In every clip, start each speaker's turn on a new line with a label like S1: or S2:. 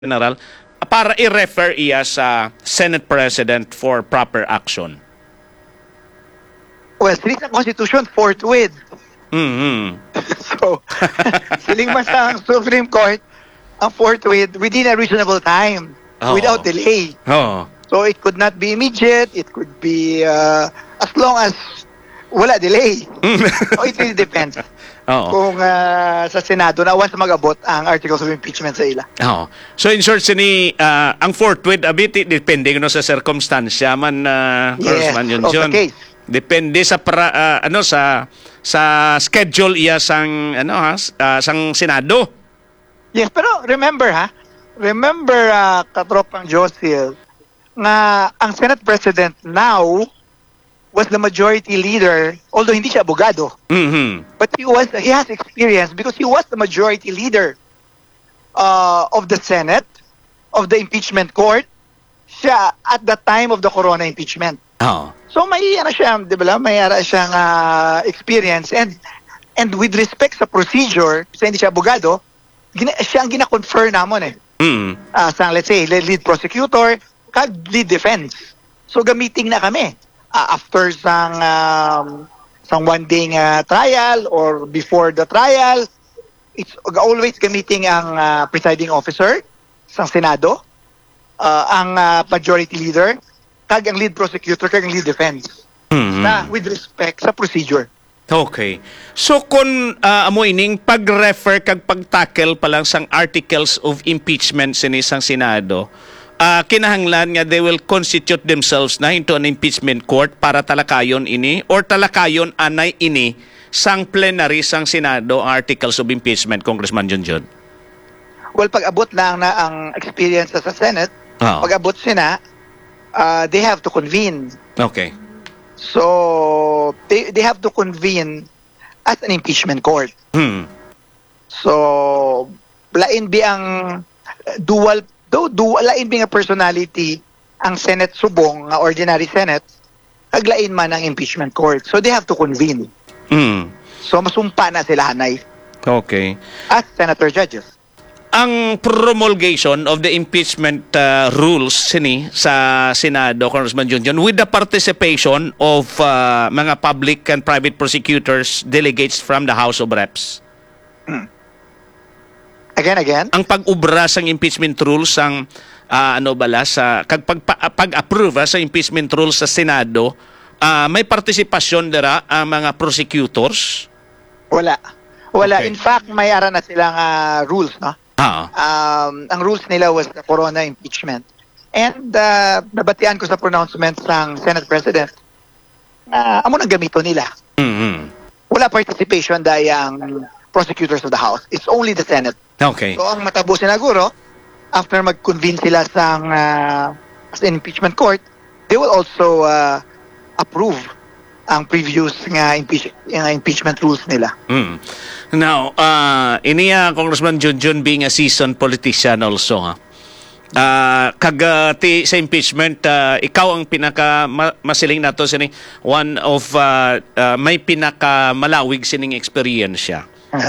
S1: General para i-refer iya sa Senate President for proper action.
S2: Well, strict ang Constitution, forthwith.
S1: Mm-hmm.
S2: So, siling man sa Supreme Court, ang forthwith within a reasonable time, without delay.
S1: Oh.
S2: So, it could not be immediate, it could be as long as wala delay. So, it really depends. Kung sa Senado na once mag-abot ang articles of impeachment sa ila.
S1: So in short, sini ang forthwith abiti depende no sa circumstansya man Congressman Junjun. Depende sa sa schedule iya sang sang Senado.
S2: Yes, pero remember katropang Josil nga ang Senate President now was the majority leader, although hindi siya abogado.
S1: Mm-hmm.
S2: But he has experience because he was the majority leader of the Senate, of the impeachment court, siya at the time of the Corona impeachment. So may siya, di ba, may siyang experience and with respect sa procedure, kasi hindi siya abogado, siya ang gina-confer namon sa, let's say, lead prosecutor, kag lead defense. So gamitin na kami. After sang one-day trial or before the trial, it's always gamitin ang presiding officer sa Senado, ang majority leader, kag ang lead prosecutor, kag ang lead defense. Na with respect sa procedure.
S1: Okay. So kung amo ining pag-refer kag pag-tackle pa lang sang articles of impeachment sa isang Senado, kinahanglan nga they will constitute themselves na into an impeachment court para talakayon ini or talakayon anay ini sang plenary sang Senado ang articles of impeachment, Congressman Junjun?
S2: Well, pag-abot lang na ang experience sa Senate, pag-abot sina, they have to convene.
S1: Okay.
S2: So, they have to convene as an impeachment court. So, lain bi ang dual lain nga personality ang Senate subong nga ordinary Senate, aglain man ang impeachment court. So they have to convene. So masumpa na sila hanay.
S1: Okay.
S2: As senator judges.
S1: Ang promulgation of the impeachment rules sa Senado, Congressman Junjun, with the participation of mga public and private prosecutors, delegates from the House of Reps.
S2: Again?
S1: Ang pag-ubra sang impeachment rules sang sa pag-approve sa impeachment rules sa Senado, may partisipasyon dira ang mga prosecutors?
S2: Wala. Okay. In fact, may ara na silang rules, no? Ang rules nila was the Corona impeachment. And nabatian ko sa pronouncement ng Senate President, amo nang gamito nila. Wala participation dahil ang prosecutors of the House. It's only the Senate.
S1: Okay.
S2: So ang matabo sinaguro, after mag-convene sila sa impeachment court, they will also approve ang previous nga impeachment rules nila.
S1: Now, iniya Congressman Junjun being a seasoned politician also, kagati sa impeachment, ikaw ang pinaka masiling nato sini one of may pinaka malawig sining experience siya.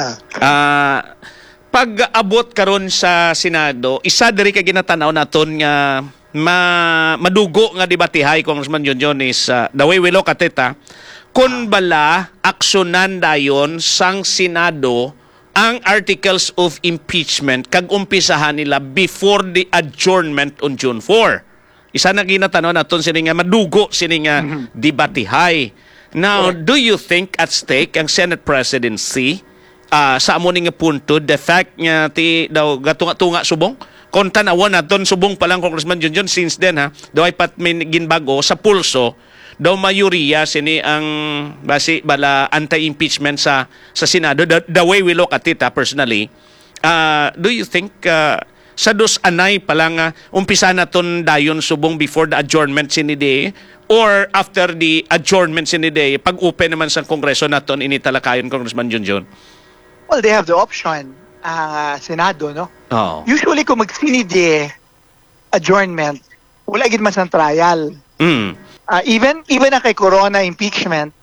S1: Pag-abot karon sa Senado, isa diri ka ginatanaw naton nga madugo nga debatihay, Congressman Junjun, is the way we look at it, kun bala aksyonan dayon sang Senado ang articles of impeachment kag umpisahan nila before the adjournment on June 4. Isa na ginatanaw naton sini nga madugo sini nga debatihay. Now, do you think at stake ang Senate presidency sa amo nga punto, the fact nga ti daw gatunga-tunga subong? Kung tanawan naton subong pa lang, Congressman Junjun, since then daw ay pat may ginbago sa pulso, daw mayoriya sini ang bala anti-impeachment sa Senado. The way we look at it personally, do you think sa dos anay pa lang umpisa naton dayon subong before the adjournment sini day, or after the adjournment sini day, pag-open naman sa Kongreso naton initalakayon, Congressman Junjun?
S2: Well, they have the option, Senado, no? Usually, kung mag-sinide adjournment, wala gid man sa trial. Even na kay Corona impeachment,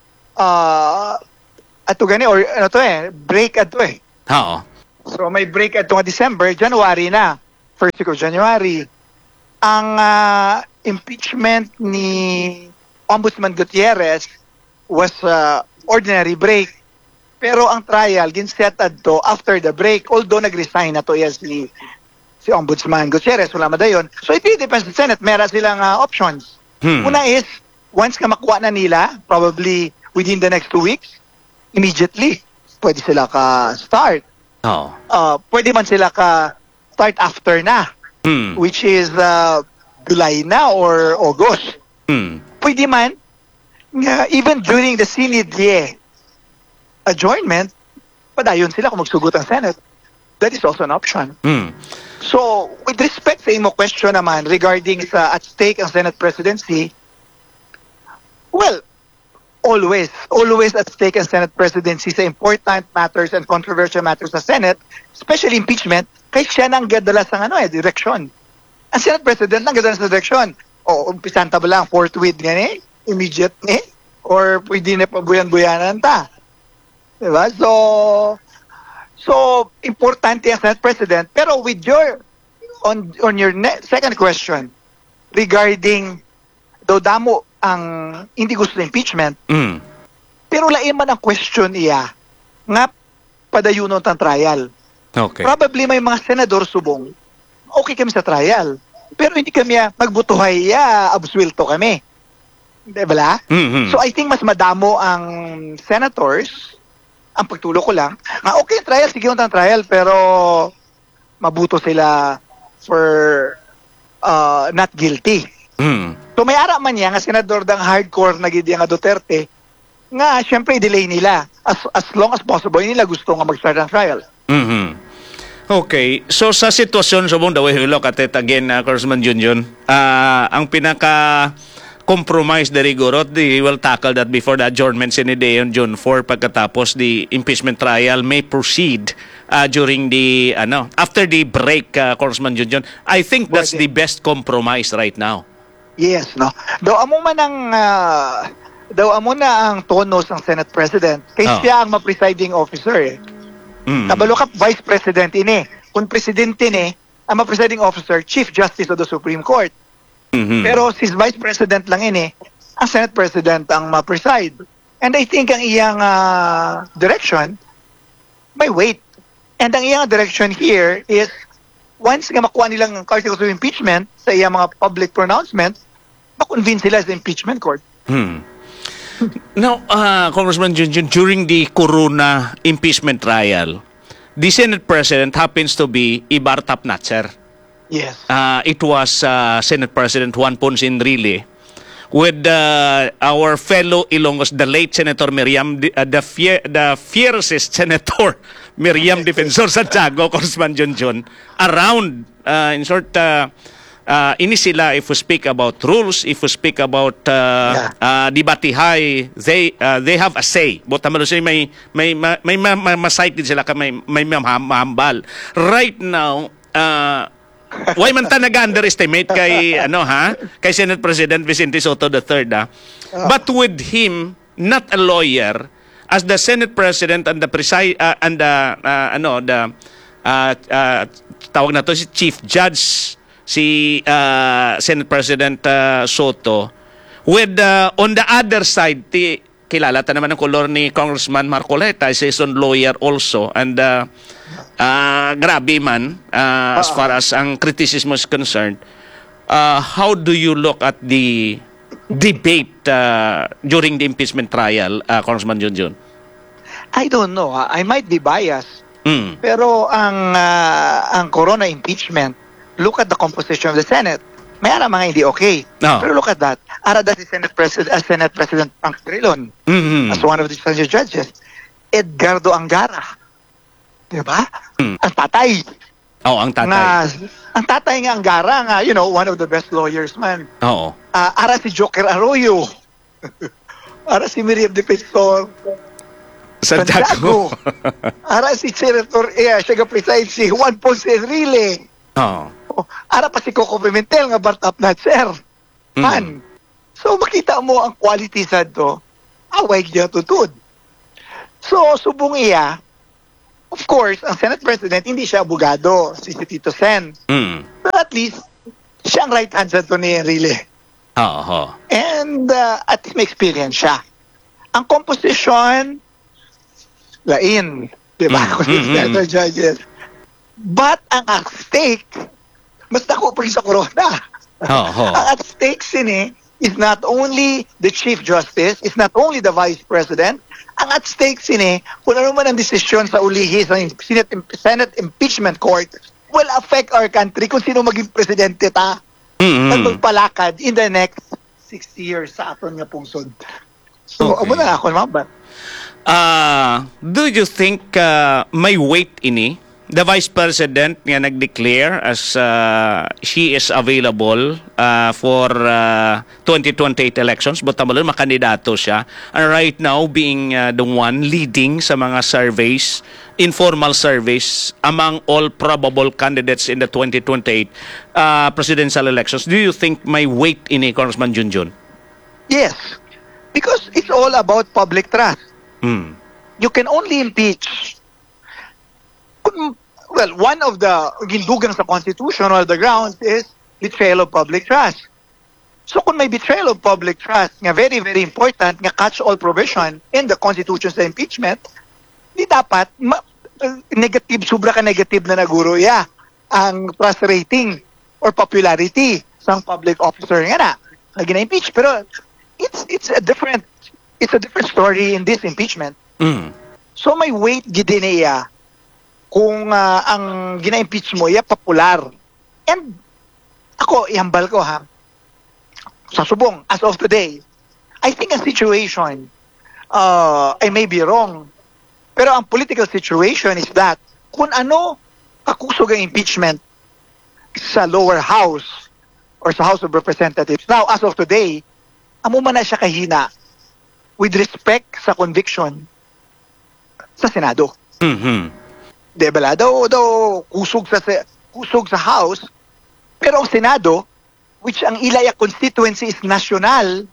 S2: ato gani, or break ato . So may break ato nga December, January na. first week of January. Ang impeachment ni Ombudsman Gutierrez was ordinary break. Pero ang trial, ginsetad to after the break. Although nag-resign na to si Ombudsman Gutierrez, wala madayon. So it really depends sa Senate. Meron silang options. Una is, once ka makuha na nila, probably within the next 2 weeks, immediately, pwede sila ka-start. Pwede man sila ka-start after na, which is July na or August. Pwede man, even during the Sine Die adjournment, padayon sila kung magsugot ang Senate. That is also an option. So, with respect sa imo question naman regarding sa at stake ang Senate presidency, well, always at stake ang Senate presidency sa important matters and controversial matters sa Senate, especially impeachment, kaya siya nang gadala sa direksyon. Ang Senate President nang gadala sa direksyon. O, umpisan ta ba lang, forthwith gani? Immediate ni? Or pwede na pabuyan-buyanan ta? Diba? So importante ang Senate President. Pero with on your second question, regarding daw damo ang hindi gusto ng impeachment, pero lain man ang question iya, nga padayunon tang trial.
S1: Okay.
S2: Probably may mga senador subong, okay kami sa trial, pero hindi kami magbutuhay, absuelto kami. Diba? So I think mas madamo ang senators, ang pagtulo ko lang, nga okay trial, sige yung trial, pero mabuto sila for not guilty. So may ara man niya nga senador dang hardcore na gidi nga Duterte, nga syempre i-delay nila as long as possible nila gusto nga mag-start ang trial.
S1: Okay, so sa sitwasyon subong the way we look at it again, Congressman Junjun, ang pinaka compromise the rigorot, they will tackle that before the adjournment Sine Die on June 4 pagkatapos the impeachment trial may proceed during the after the break, Congressman Junjun. I think that's the best compromise right now.
S2: Yes, no. Daw amo na ang tono ng Senate President kay siya ang ma-presiding officer. Kabalo ka Vice President ini. Kung presidente ni, ang ma-presiding officer, Chief Justice of the Supreme Court. Pero si Vice President lang ini, ang Senate President ang ma-preside. And I think ang iyang direction may weight. And ang iyang direction here is once nga makuha nilang articles of impeachment sa iyang mga public pronouncements, makonvince sila sa impeachment court.
S1: Now, Congressman Junjun, during the Corona impeachment trial, the Senate President happens to be Ibar Tapnatser.
S2: Yes.
S1: It was Senate President Juan Ponce Enrile with our fellow Ilongos, the late Senator Miriam, the fiercest Senator Miriam Defensor Santiago, Congressman Junjun, around, in short, ini sila, if we speak about rules, if we speak about di batihay, they have a say. But may masite din sila ka may mahambal. Right now, why man ta nag-underestimate kay kay Senate President Vicente Soto III, but with him not a lawyer, as the Senate President and the tawag na to si Chief Judge, si Senate President Soto, with on the other side, kilala ta naman ang kolor ni Congressman Marcoleta, is a lawyer also, and grabe man as far as ang criticism is concerned. How do you look at the debate during the impeachment trial, Congressman Junjun?
S2: I don't know. I might be biased. Pero ang Corona impeachment, look at the composition of the Senate. May ara mga hindi okay. No. Pero look at that. Ara si Senate President Frank Drilon as one of the judges. Edgardo Angara. Diba? Ang tatay.
S1: Ang tatay.
S2: Ang tatay nga Angara nga, one of the best lawyers man.
S1: Oo.
S2: Ara si Joker Arroyo. Ara si Miriam Defensor Santiago. Ara si Senator, siya ga-preside si Juan Ponce Enrile. Ara pa si Coco Pimentel nga Bartap Natser. Man. So makita mo ang quality sa to. Away niya tutud. So subong iya, of course, ang Senate President hindi siya abogado, si Tito Sen. But at least, siya ang right hand sa ni Enrile.
S1: Oo.
S2: And at least may experience siya. Ang composition, lain. Diba? Constitutional judges. But ang at stake, mas dako pa rin sa corona. Ang at stake is not only the Chief Justice, is not only the Vice President, ang at stake kung ano man ang desisyon sa ulihi sa Senate Impeachment Court will affect our country kung sino maging presidente ta. At magpalakad in the next 60 years sa aton nga pungsod. So, amo na ako naman.
S1: Do you think may weight ini? The Vice President nga nag-declare as she is available for 2028 elections, but tamalun makandidato siya. And right now, being the one leading sa mga surveys, informal surveys, among all probable candidates in the 2028 presidential elections. Do you think may weight ini, Congressman Junjun?
S2: Yes, because it's all about public trust. You can only impeach. Well, one of the gindugang sa Constitution or the grounds is betrayal of public trust. So kung may betrayal of public trust, nga very, very important, nga catch-all provision in the Constitution sa impeachment, di dapat, negative, sobra ka negative na naguro, ang trust rating or popularity sa public officer nga na gina-impeach. Pero it's a different story in this impeachment. So may weight gid niya kung ang gina-impeach mo popular. And ako ihambal ko sa subong as of today, I think a situation I may be wrong, pero ang political situation is that kung ano kakusog ang impeachment sa lower house or sa House of Representatives, now as of today, amo man na siya kahina with respect sa conviction sa Senado. Diba daw kusog sa House, pero ang Senado, which ang ilaya constituency is national,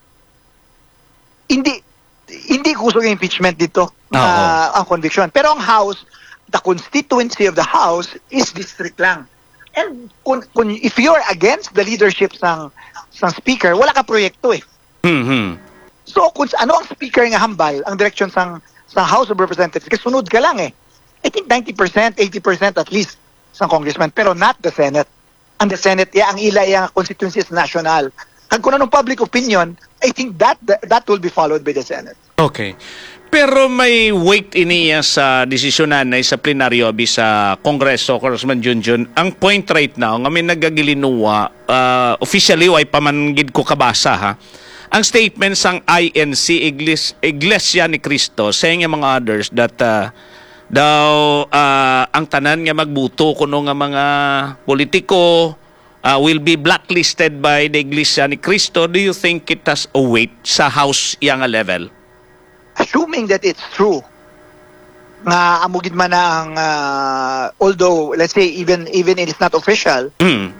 S2: hindi kusog ang impeachment dito ang conviction. Pero ang House, the constituency of the House is district lang. And if you're against the leadership ng speaker, wala ka proyekto eh. So kung ano ang speaker nga hambal, ang direction sa House of Representatives, kasunod ka lang eh. I think 90%, 80% at least sa congressman, pero not the Senate. And the Senate, ang ilaya constituency is national. Kung anong public opinion, I think that will be followed by the Senate.
S1: Okay. Pero may weight iniya sa desisyonan na sa plenaryo sa Kongreso, Congressman Junjun. Ang point right now, nga may nagagilinuwa, officially, ay pamanggid ko kabasa ang statement sang INC, Iglesia ni Cristo, saying among others that daw ang tanan nga magbuto kuno nga mga politiko will be blacklisted by the Iglesia ni Cristo. Do you think it has a weight sa House yang level?
S2: Assuming that it's true, nga amugid man ang although let's say even it is not official,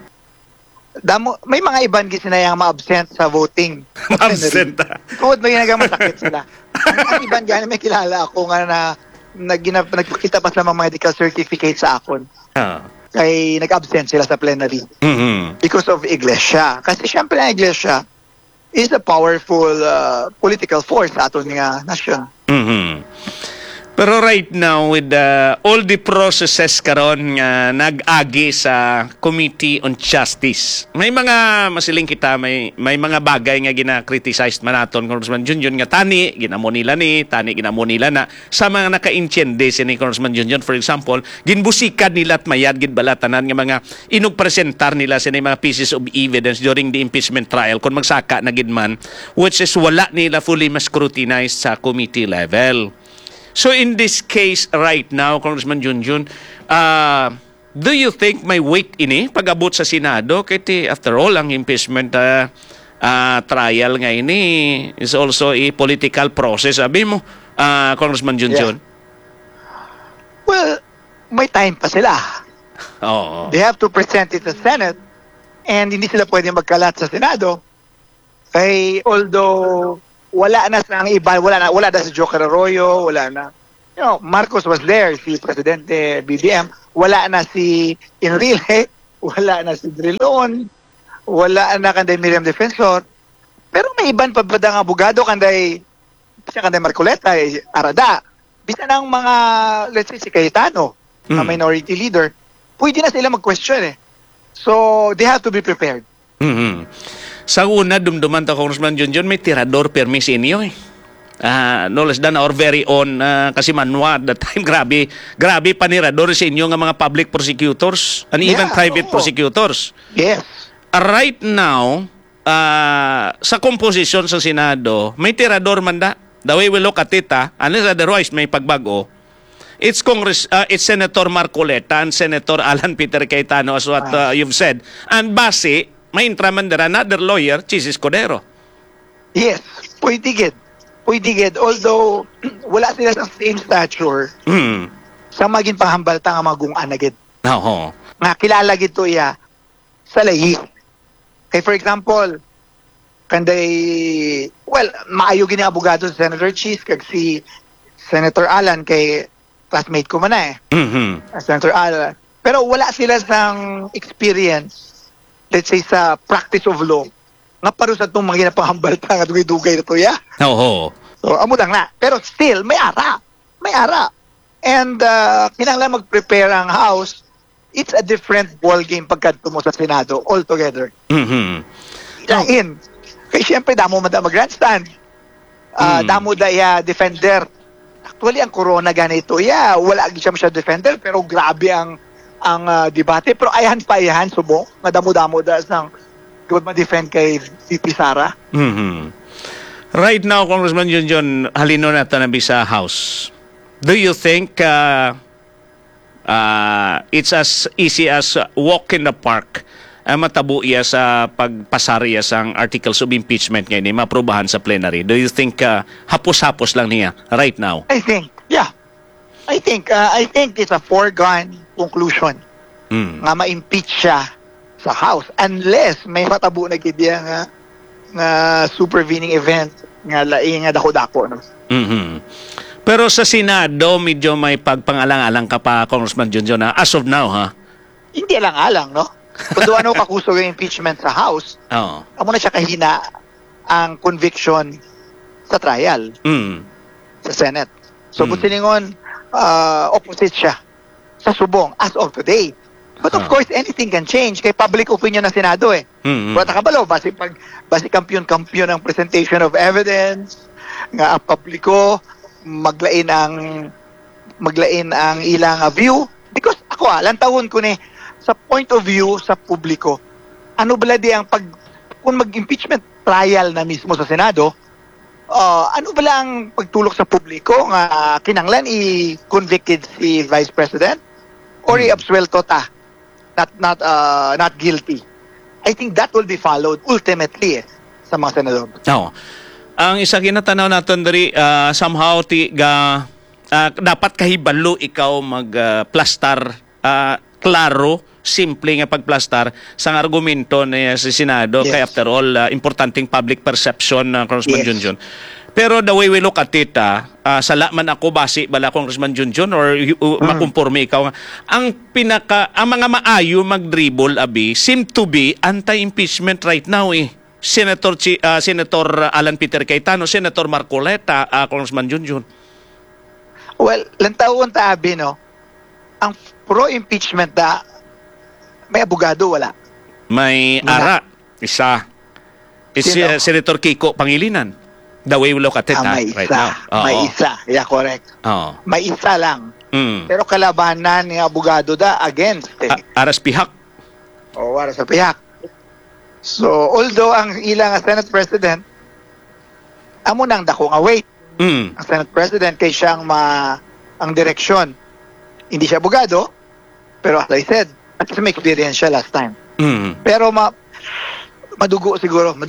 S2: may mga iban gisinayang ma-absent sa voting.
S1: Absent.
S2: Tuod na ginagamasakit sila. Ang iban gani may kilala ako nga na nagpakita pa sa mga medical certificate sa akon. Kay nag-absent sila sa plenary. Because of Iglesia. Kasi syempre ang Iglesia is a powerful political force sa aton nga nasyon. Pero
S1: right now, with all the processes karon nga nag-agi sa Committee on Justice, may mga masiling kita, may mga bagay nga gina-criticize man naton, Congressman Junjun, nga tani, ginamo nila na, sa mga naka-intiende ni Congressman Junjun, for example, ginbusikan nila at mayad, ginbalatanan nga mga inugpresentar nila sa mga pieces of evidence during the impeachment trial, kung magsaka na gidman, which is wala nila fully scrutinized sa committee level. So in this case right now, Congressman Junjun, do you think may weight ini pag-abot sa Senado? Kaya after all, ang impeachment trial nga ini is also a political process. Sabi mo, Congressman Junjun?
S2: Yeah. Well, may time pa sila. They have to present it to the Senate and hindi sila pwede magkalat sa Senado. Kaya although wala na sa iba, wala na si Joker Arroyo, wala na. Marcos was there, si Presidente BBM, wala na si Enrile, wala na si Drilon, wala na kanday Miriam Defensor, pero may iban pa ba nga abogado kanday Marcoleta, Arada, bisa ng mga, let's say, si Cayetano, na minority leader, pwede na sila mag-question eh. So, they have to be prepared.
S1: Sa una, dumduman ta Congressman Junjun, may tirador permis inyo eh. No less than our very own kasi Manwa at that time, grabe panirador sa inyo nga mga public prosecutors and even private prosecutors.
S2: Yes.
S1: Right now, sa komposisyon sa Senado, may tirador man da. The way we look at it, unless otherwise may pagbago, it's Senator Marcoleta and Senator Alan Peter Cayetano as what you've said. And base, may intraman there another lawyer, Chis Escudero.
S2: Yes, pwede gid. Although, wala sila sa same stature, sa maging pahambalta nga magung anagid.
S1: Oo.
S2: Nga kilala gid to iya sa lahi. Kay for example, kanday, well, maayo gini abogado sa Senator Chis kag si Senator Alan kay classmate ko man na eh. Senator Alan. Pero wala sila sang experience, let's say sa practice of law, nga paro sa itong mga ginapahambalta nga dugay-dugay na to ya.
S1: Oo.
S2: So, amo lang na. Pero still, may ara. And kinahanglan mag-prepare ang House. It's a different ball game pagkadto mo sa Senado altogether. Ilain. Kaya siyempre, damo man da mag-grandstand. Damo da ya defender. Actually, ang corona ganito, wala siya masyadong defender, pero grabe ang debate. Pero ayan subo. Madamo-damo da sang ma-defend kay VP Sara.
S1: Right now, Congressman Junjun, halino na tanabi sa House. Do you think it's as easy as walk in the park matabo iya sa pagpasarya sang articles of impeachment ngayon maprobahan sa plenary? Do you think hapos-hapos lang niya right now?
S2: I think it's a foregone conclusion nga ma-impeach siya sa House unless may matabo na kidya nga supervening event nga laing nga dako-dako. No?
S1: Pero sa Senado, medyo may pagpangalang-alang ka pa, Congressman Junjun, as of now, ha?
S2: Hindi alang-alang, no? Kung ano kakusog yung impeachment sa House, amo na siya kahina ang conviction sa trial sa Senate. So, businingon, opposite siya sa subong as of today. But of course, anything can change kay public opinion ng Senado eh. But nakabalo, basi kampiyon-kampiyon ang presentation of evidence, nga ang publiko, maglain ang ilang view. Because ako lantawon ko ni, sa point of view sa publiko, ano bala di ang kung mag-impeachment trial na mismo sa Senado, ano bala ang pagtulok sa publiko nga kinanglan i-convicted si Vice President or i-absuelto ta not guilty. I think that will be followed ultimately sa mga senador.
S1: Ang isa kinatanaw natin dari somehow dapat kahibalo ikaw magplastar klaro, simple nga pagplastar sang argumento na sa Senado kay after all importanteng public perception Congressman Junjun. Pero the way we look at it, sala man ako base bala Congressman Junjun or makumporme ikaw, ang mga maayo mag-dribble abi seem to be anti-impeachment right now eh. Senator Alan Peter Cayetano, Senator Marcoleta, Congressman Junjun.
S2: Well, lantawon ta abi no. Ang pro-impeachment may abogado wala.
S1: May ara isa. Senator Kiko Pangilinan. The way we look at it right now.
S2: May isa. Yeah, correct. May isa lang. Pero kalabanan ng abogado against.
S1: Aras pihak.
S2: Aras sa pihak. So, although ang ilang Senate President, amo nang dako nga wait. Ang Senate President kay siyang ang direksyon. Hindi siya abogado, pero as I said, at least may experience siya last time. Pero madugo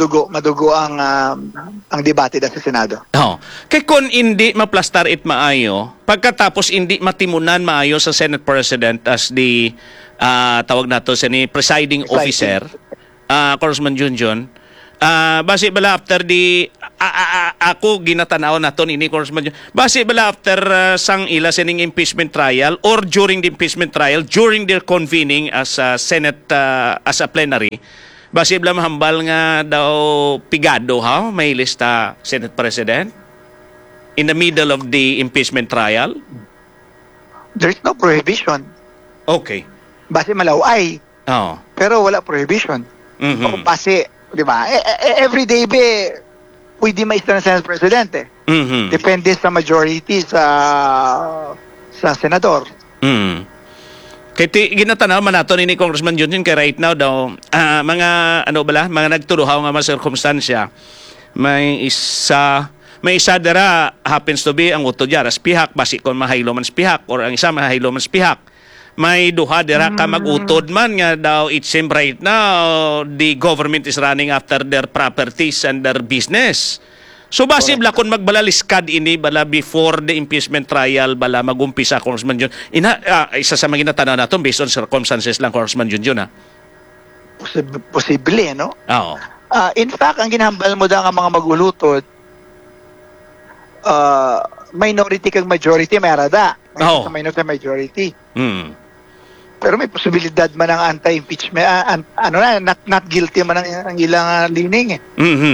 S2: ang debate sa Senado.
S1: Kay kun hindi maplastar it maayo, pagkatapos hindi matimunan maayo sa Senate President as the tawag nato sa ni presiding officer, Congressman Junjun, base bala after the ako ginatanaw naton ini Congressman John. Base bala after sang ila sining impeachment trial or during the impeachment trial, during their convening as a Senate as a plenary, base bala mahambal nga daw pigado ha, may lista Senate President in the middle of the impeachment trial.
S2: There's no prohibition.
S1: Okay.
S2: Base malaway.
S1: Oh.
S2: Pero wala prohibition. O base, di ba? Every day be, pwede maista ng Senate President eh. Depende sa majority sa senador.
S1: Kaya ginatanaw man nato ni Congressman Junjun kay right now daw mga mga nagtuluhaw nga mga sirkumstansya may isa dara happens to be ang uto diyara spihak basi kon mahaylo man spihak or ang isa mahaylo man spihak. May duha dira ka magutod man nga daw it seems right now the government is running after their properties and their business. So base bala kung magbalaliskad ini bala before the impeachment trial bala magumpisa Congressman John. Isa sa mga ginatanaw naton based on circumstances lang Congressman John ha.
S2: Posible no?
S1: Oo.
S2: In fact, ang ginahambal mo daw ang mga magulutod minority kag majority may arada. Sa minority majority. Pero may posibilidad man ang anti-impeachment, not guilty man ang ilang lining eh.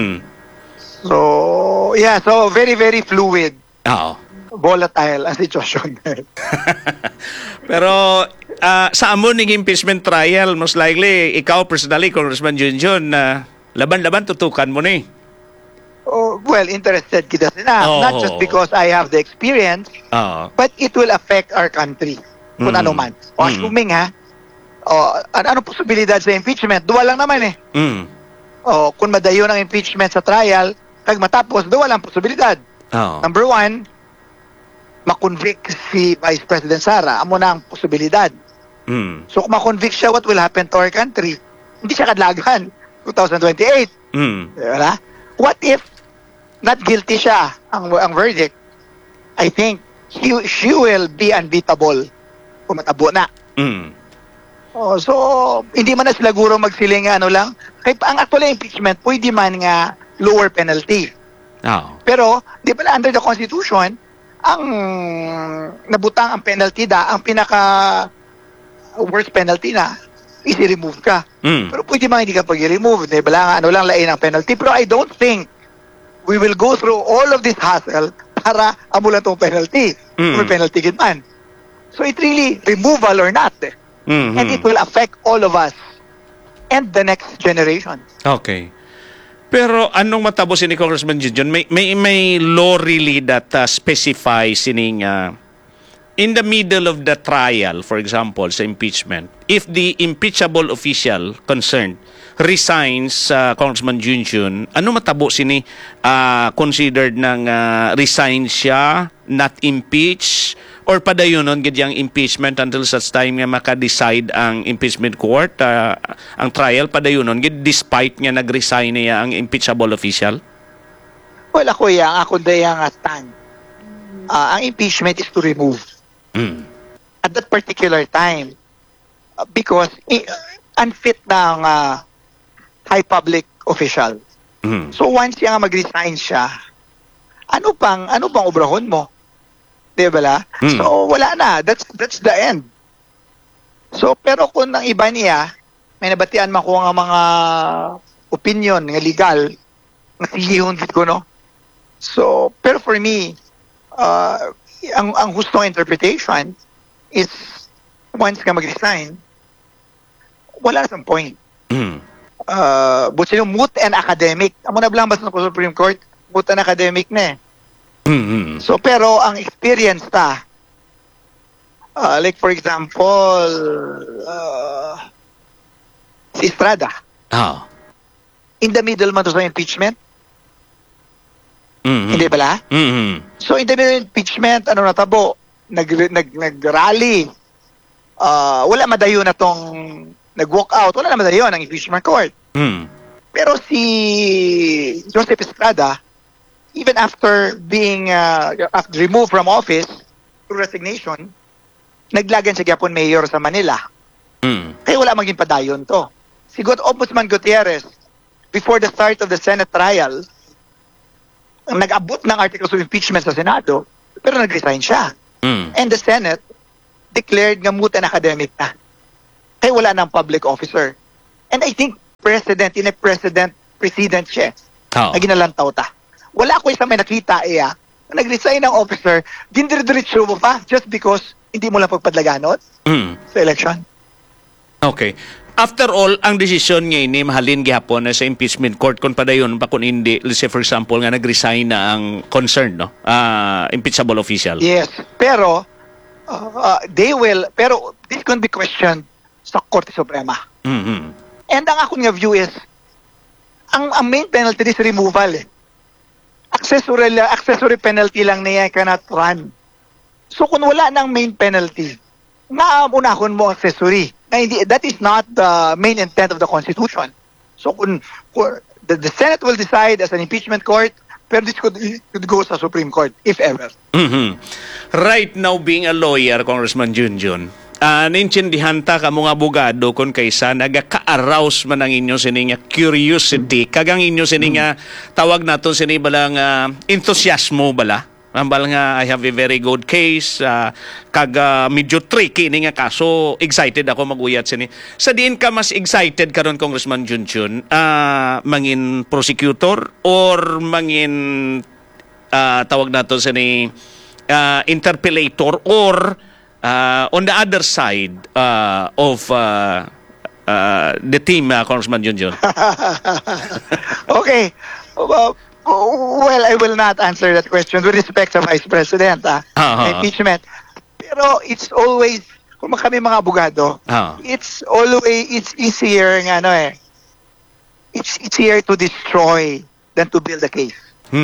S2: So, yeah, so very, very fluid. Volatile ang sitwasyon.
S1: Pero sa amon ng impeachment trial, most likely, ikaw personally, Congressman Junjun, laban-laban tutukan mo ni.
S2: Well, interested kita sila. Not just because I have the experience, but it will affect our country. Kung ano man. Assuming ano posibilidad sa impeachment? Duwa lang naman eh. Kung madayon ang impeachment sa trial, kag matapos, duwa lang posibilidad. Number one, makonvict si Vice President Sara. Amo na ang posibilidad. So kung makonvict siya, what will happen to our country? Hindi siya kadlagan. 2028. Diba? What if not guilty siya ang verdict? I think she will be unbeatable. Pumatabo na. So, hindi man na sila guro magsiling lang. Kahit ang actually impeachment, pwede man nga lower penalty. Pero, di ba under the Constitution, ang nabutang ang penalty ang pinaka worst penalty na, i-remove ka. Pero pwede man hindi ka pag-remove. Di ba lang lain ang penalty. Pero I don't think we will go through all of this hassle para amulan tong penalty. May penalty gid man. So it really removal or not. And it will affect all of us and the next generation.
S1: Okay. Pero anong matabo ni Congressman Junjun? May law really that specifies sining in the middle of the trial, for example, sa impeachment, if the impeachable official concerned resigns, Congressman Junjun, ano matabo sini considered ng resign siya, not impeach, or padayunon gid yang impeachment until such time nga maka-decide ang impeachment court, ang trial padayunon gid despite nga nag-resign niya ang impeachable official?
S2: Well, ako dayang stand. Ang impeachment is to remove. At that particular time because unfit ng high public official. So once yang mag-resign siya, ano pang obrahon mo? Di ba? So wala na. That's the end. So pero kung ang iba niya, may nabatian man ko nga mga opinion nga legal, nga sigihon ko no. So pero for me, ang hustong interpretation is once ka mag-resign, wala na sa point. But sino moot and academic. Amo na lang basta sa Supreme Court, moot and academic na eh. So pero ang experience like for example si Estrada in the middle man to sa impeachment, hindi pala? So in the middle of impeachment, ano natabo, nag-rally, wala madayon na tong nag-walk out, wala na madayon ang impeachment court. Pero si Joseph Estrada, even after being removed from office through resignation, naglagan siya gyapon mayor sa Manila. Kaya wala maging padayon to. Si Ombudsman Gutierrez, before the start of the Senate trial, nag-abot ng articles of impeachment sa Senado, pero nag-resign siya. And the Senate declared nga moot and academic na. Kaya wala ng public officer. And I think president siya. Na ginalantaw ta. Wala ko isang may nakita nag-resign ng officer, dindiretso mo pa just because hindi mo lang pagpadlaganon sa election.
S1: Okay. After all, ang desisyon niya ini mahalin gihapon na sa impeachment court kung padayon pa kung hindi, let's say for example nga nag-resign na ang concerned, no? Impeachable official.
S2: Yes, pero pero this can be questioned sa Korte Suprema. And ang akong nga view is ang main penalty is removal. Accessory penalty lang niya cannot run. So kung wala ng main penalty, unahon mo accessory. That is not the main intent of the Constitution. So the Senate will decide as an impeachment court, pero this could go sa Supreme Court, if ever.
S1: Right now, being a lawyer, Congressman Junjun, naintindihan ta ka mga abogado kung kaysa nagaka-arouse man ang inyo sininga curiosity, kagang inyo sininga tawag nato sini balang enthusiasmo bala. Ambal nga I have a very good case, medyo tricky ni nga kaso, excited ako maguyat sini. Sa diin ka mas excited karon Congressman Junjun, mangin prosecutor or mangin tawag nato sini interpellator or on the other side of the team, Congressman Junjun?
S2: Okay. Well, I will not answer that question with respect sa Vice President, impeachment. Pero it's always, kung kami mga abogado, it's easier it's easier to destroy than to build a case.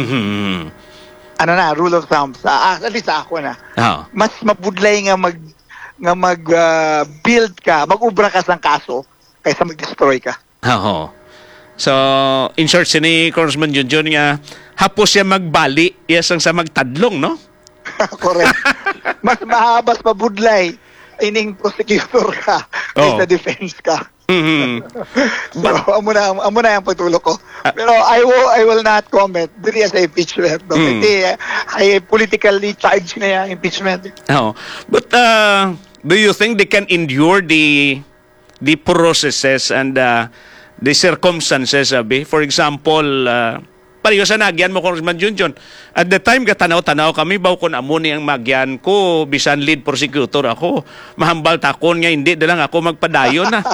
S2: Rule of thumb, at least ako na. Mas mabudlay nga mag-build ka, mag-ubra ka sa kaso, kaysa mag-destroy ka.
S1: So, in short, sini Congressman Junjun nga, hapos siya magbali, ang sa magtadlong, no?
S2: Correct. Mas mahabas mabudlay, ining prosecutor ka, kaysa defense ka. So, amo na yung pagtulog ko. Pero I will not comment diri sa impeachment. No? Ay politically charged na yung impeachment.
S1: But do you think they can endure the processes and the circumstances, for example, pareho sa nagyan mo, Congressman Junjun. At the time, katanaw-tanaw kami, baw kung amo ni ang magyan ko, bisan lead prosecutor ako, mahambal takon nga, hindi na lang ako magpadayon na.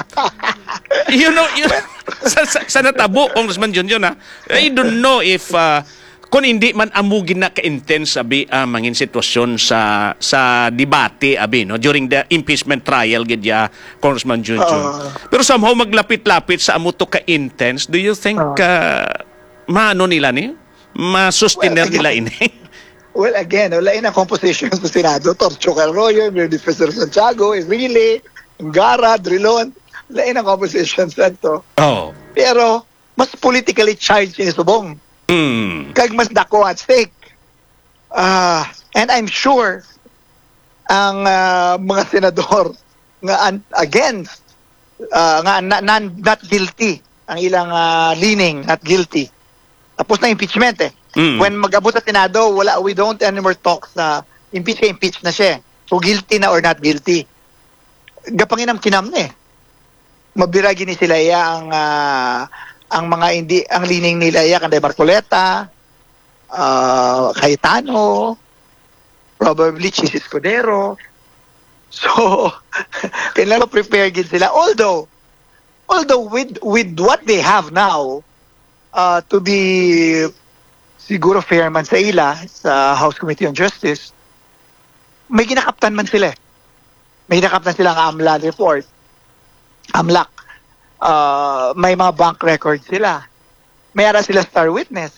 S1: Sa natabo, Congressman Junjun, I don't know if, kung hindi man amugin na ka-intense, mangin sitwasyon sa debate, no, during the impeachment trial, gidya, Congressman Junjun. Pero somehow maglapit-lapit sa amo to ka-intense, do you think, maano nila ni? Ma-sustiner nila ini?
S2: Well, again, wala ang composition sa Senado. Torcho Carroyo, Defensor Santiago, Enrile, Ngara, Drilon. Wala ang composition sa ito. Pero, mas politically charged ni Subong. Kag mas dako at stake. And I'm sure ang mga senador nga against not guilty ang ilang leaning, not guilty. Tapos na impeachment When mag-abot sa Senado, we don't anymore talk sa impeach na siya. So guilty na or not guilty. Gapanginam kinam na Mabiragi ni sila ang mga ang lining nila kanday Barcoleta, Cayetano, probably Chis Escudero. So kailangan prepare gid sila, although with what they have now, to be siguro fair man sa ila sa House Committee on Justice, may ginakaptan man sila. May ginakaptan sila ang AMLAC report. AMLAC. May mga bank records sila. May ara sila star witness.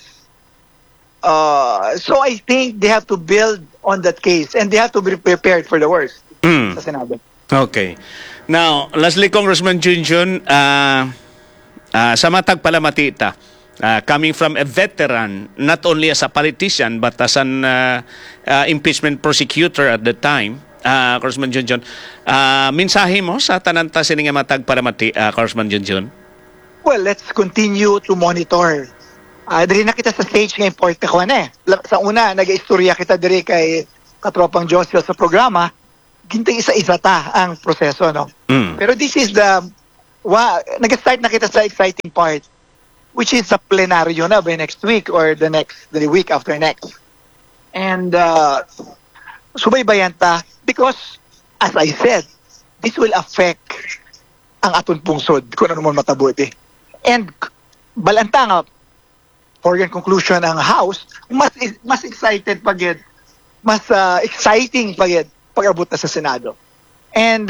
S2: So I think they have to build on that case and they have to be prepared for the worst sa Senado.
S1: Okay. Now, lastly, Congressman Junjun, sa matag palamatita, coming from a veteran, not only as a politician, but as an impeachment prosecutor at the time, Congressman Junjun, mensahe mo sa tananta sininga matag palamati, Congressman Junjun?
S2: Well, let's continue to monitor Diri na kita sa stage nga import ko na Sa una, nag-istorya kita diri kay katropang Josiel sa programa, gintay isa-isa ta ang proseso, no? Pero this is nag-start na kita sa exciting part, which is sa plenaryo na by next week or the week after next. And subaybayan ta because, as I said, this will affect ang aton pungsod kung ano man matabuti. And balanta nga, for your conclusion, ang House, mas excited pagid, mas exciting pagid pag-abot na sa Senado. And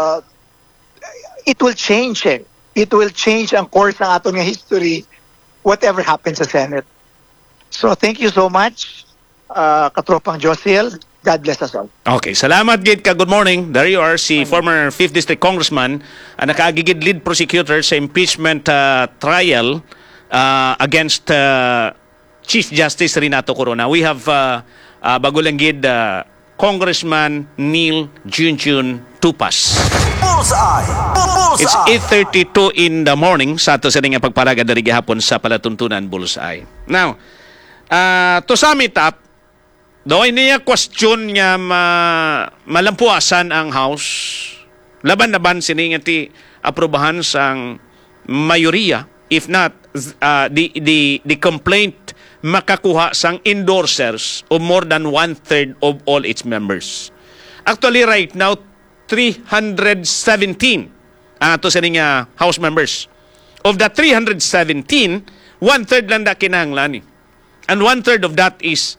S2: it will change It will change ang course ng aton nga history, whatever happens sa Senate. So thank you so much, katropang Josiel. God bless us all.
S1: Okay, salamat gid ka. Good morning. There you are, si former 5th District Congressman, nakaagigid lead prosecutor sa impeachment trial against Chief Justice Renato Corona. We have bago lang gid Congressman Neil Junjun Tupas. It's 8:32 in the morning sa ato sa nga pagparaga dari gihapon sa palatuntunan Bullseye. Now, to sum it up, doon niya question niya malampuasan ang House. Laban-laban siningati aprobahan sang mayoriya. If not, the complaint makakuha sang endorsers of more than 1/3 of all its members. Actually, right now, 317 ang ato sa nga House members. Of the 317, 1/3 lang na kinahanglan. And 1/3 of that is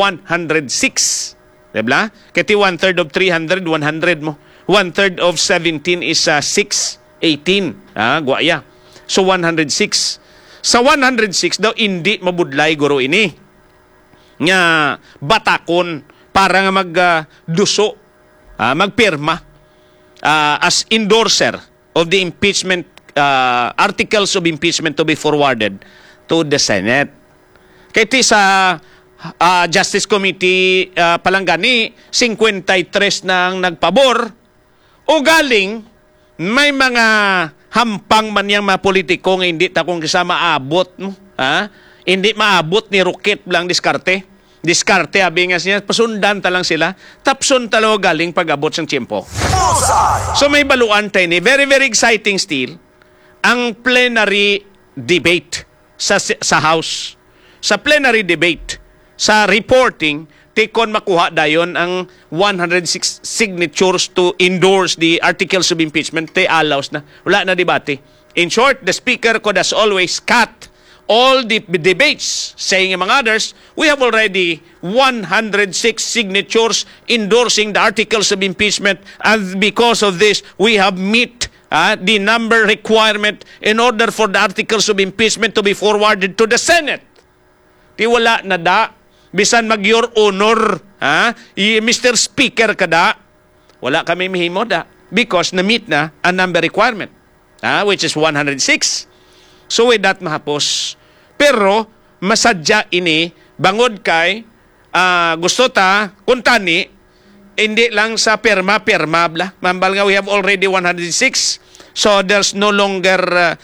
S1: 106. Diba? Kati 1/3 of 300, 100 mo. 1/3 of 17 is 618. Guaya. So 106. Sa 106 daw, hindi mabudlay guro ini. Nga batakon para nga magduso, magpirma as endorser of the impeachment, articles of impeachment to be forwarded to the Senate. Kaya sa Justice Committee palanggani, 53 nang nagpabor o galing may mga hampang man yang mga politiko nga hindi ta kung kasama maabot mo. Hindi maabot ni Rocket lang diskarte. Diskarte, abi nga siya, pasundan ta lang sila. Tapson talaga galing pag-abot sang tiyempo. So may baluan tayo ni. Very, very exciting still. Ang plenary debate sa House. Sa plenary debate, sa reporting, tikon makuha dayon ang 106 signatures to endorse the articles of impeachment. Te allows na. Wala na debate. In short, the Speaker could as always cut all the debates, saying among others, we have already 106 signatures endorsing the articles of impeachment, and because of this, we have met the number requirement in order for the articles of impeachment to be forwarded to the Senate. Di wala na da. Bisan mag-your honor, Mr. Speaker kada, wala kami mihimo da. Because na-meet na ang number requirement, which is 106. So with that mahapos. Pero masadya ini bangod kay gusto ta kuntani hindi lang sa perma bla. Mambal nga we have already 106. So there's no longer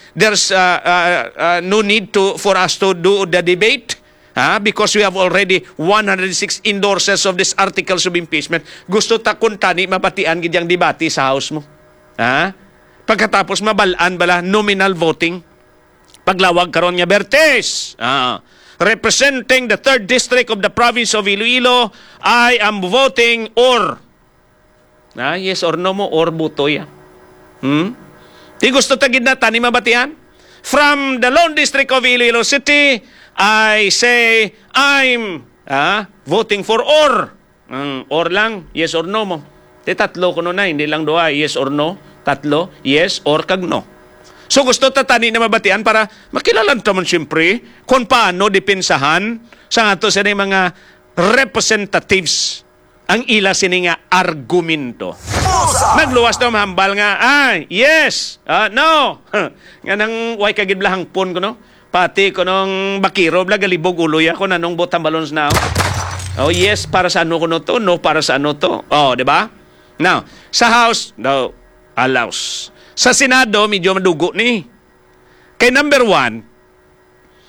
S1: no need for us to do the debate. Because we have already 106 endorsers of these articles of impeachment. Gusto ta kuntani mapatian gidyang debate sa House mo. Pagkatapos mabalaan bala nominal voting. Paglawag karon nga Bertes. Representing the 3rd District of the Province of Iloilo, I am voting or. Yes or no mo or butoy. Di gusto ta gid na tani mabatian? From the Lone District of Iloilo City, I say I'm voting for or. Or lang, yes or no mo. Tatlo kuno na, hindi lang doa, yes or no. Tatlo, yes or kag no. So gusto tatani na mabatian para makilalan taman siyempre kung paano dipinsahan sa ato sa mga representatives ang ila sini nga argumento. Nagluwas daw mahambal nga, yes, no. Nga nang way kagidlahang pon ko no. Pati ko nung bakiro, galibog uloy ako na nung botang balons na. Oh, yes, para sa ano ko no to? No, para sa ano to? Oh, di ba? Now, sa House, no, allows. Sa Senado, medyo madugo ni. Kay number 1,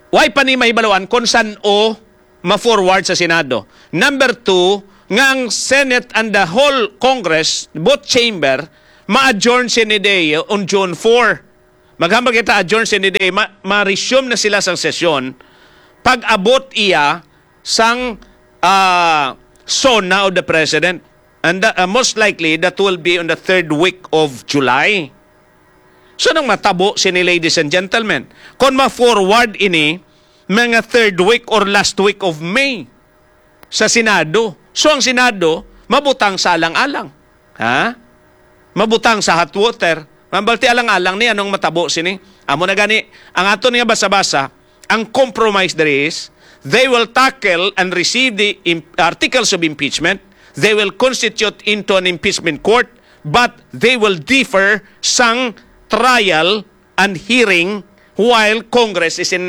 S1: why pa ni mahibaluan kung saan o ma-forward sa Senado. Number 2, nga ang Senate and the whole Congress, both chamber, ma-adjourn Senate on June 4. Maghambag kita adjourn Senate, ma-resume na sila sa sesyon pag abot iya sang SONA of the President. And most likely, that will be on the 3rd week of July. So, nang matabo sini, ladies and gentlemen, kung ma-forward ini, mga 3rd week or last week of May sa Senado. So, ang Senado, mabutang sa alang-alang. Ha? Mabutang sa hot water. Mabalti alang-alang ni anong matabo sini. Amo na gani, ang ato niya basa-basa, ang compromise there is, they will tackle and receive the articles of impeachment. They will constitute into an impeachment court, but they will differ sang trial and hearing while Congress is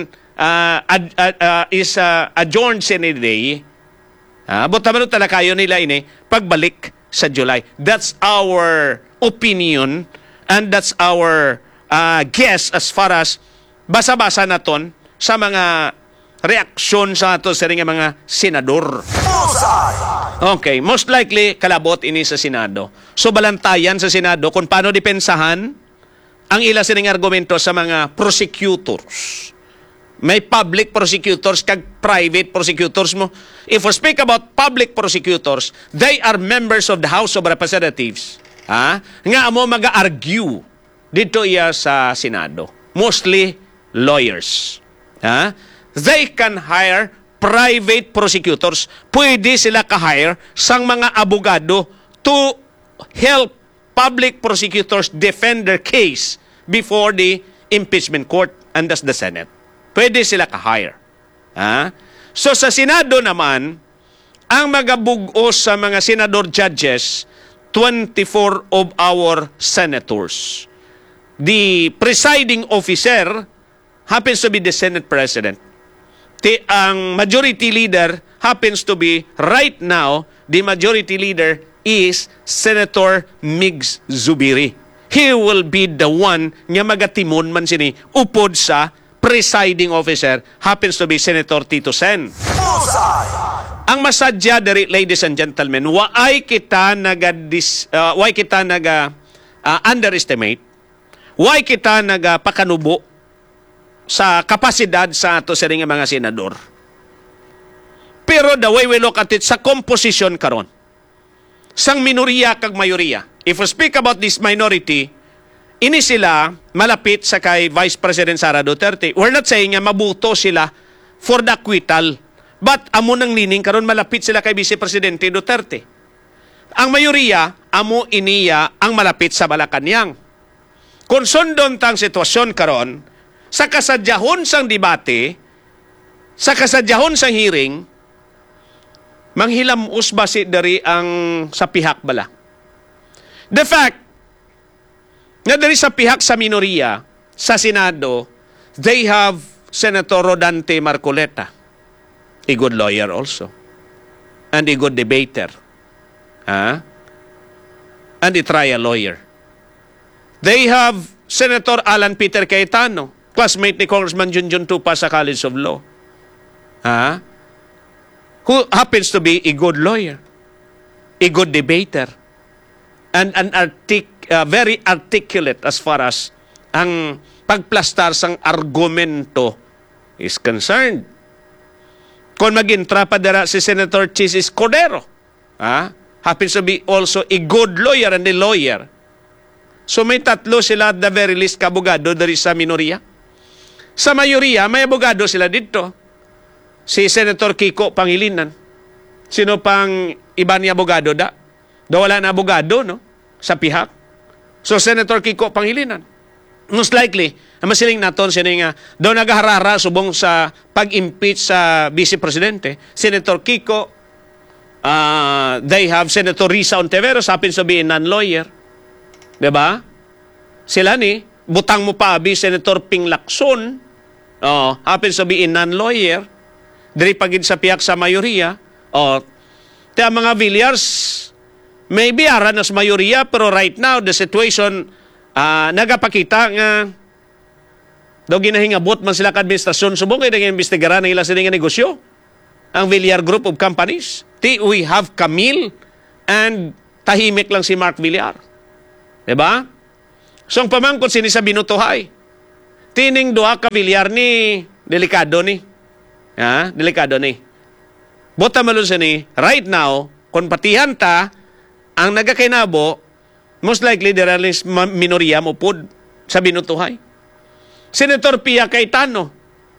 S1: adjourned Senate day. But naman talaga kayo nila ini pagbalik sa July. That's our opinion and that's our guess as far as basa-basa naton sa mga reaksyon sa ato sa mga senador. Okay, most likely kalabot ini sa Senado. So balantayan sa Senado kung paano depensahan ang ila sining argumento sa mga prosecutors. May public prosecutors kag private prosecutors mo. If we speak about public prosecutors, they are members of the House of Representatives. Nga mo mag-argue dito iya sa Senado. Mostly lawyers. They can hire private prosecutors. Pwede sila ka-hire sang mga abogado to help public prosecutors defend their case before the impeachment court and thus the Senate. Pwede sila ka-hire. So sa Senado naman, ang magabugos sa mga senador judges, 24 of our senators. The presiding officer happens to be the Senate President. Ang majority leader happens to be, right now, the majority leader is Senator Migs Zubiri. He will be the one nga magatimon man sini upod sa presiding officer happens to be Senator Tito Sen. Ang masadya diri, ladies and gentlemen, why kita underestimate, why kita pakanubo sa kapasidad sa ato sa mga senador. Pero the way we look at it, sa composition karon, sang minoriya kag mayoriya. If we speak about this minority, ini sila malapit sa kay Vice President Sara Duterte. We're not saying nga mabuto sila for the acquittal, but amo nang lining karon malapit sila kay Vice Presidente Duterte. Ang mayoriya, amo iniya ang malapit sa Malacanang. Kung sundon tang sitwasyon karon, sa kasadyahon sang debate, sa kasadyahon sang hearing, manghilamus ba si dari ang sa pihak bala? The fact na dari sa pihak sa minoriya, sa Senado, they have Senator Rodante Marcoleta, a good lawyer also, and a good debater, and a trial lawyer. They have Senator Alan Peter Cayetano, classmate ni Congressman Junjun Tupa sa College of Law, who happens to be a good lawyer, a good debater, and very articulate as far as ang pagplastar sang argumento is concerned. Kung mag-intra pa dira si Senator Chis Cordero, happens to be also a good lawyer and a lawyer. So may tatlo sila at the very least kabugado dari sa minoriya. Sa mayoriya, may abogado sila dito. Si Senator Kiko Pangilinan. Sino pang iba ni abogado da? Wala na abogado, no? Sa pihak. So, Senator Kiko Pangilinan. Most likely, ang masiling naton siya nga, daw nagaharara subong sa pag-impeach sa Vice Presidente. Senator Kiko, they have Senator Risa Ontiveros, happens to be a non-lawyer. Diba? Sila ni, butang mo pa, Senator Ping Lacson, happens to be a non-lawyer, diri pagid sa piyak sa mayoriya, kaya mga Villiers, maybe aran as mayoriya, pero right now, the situation, nagapakita nga, Daw ginahingabot man sila ka administrasyon subong kay naging investigaran nila sa nga negosyo. Ang Villar Group of Companies. We have Camille and tahimik lang si Mark Villar. Diba? So ang pamangkot sini sa binutuhay. Tining duha ka Villar ni delikado ni. Ha? Delikado ni. Bota malun ni, right now, kung patihan ta, ang nagakainabo, most likely there are minorya mo pod sa binutuhay. Senator Pia Cayetano.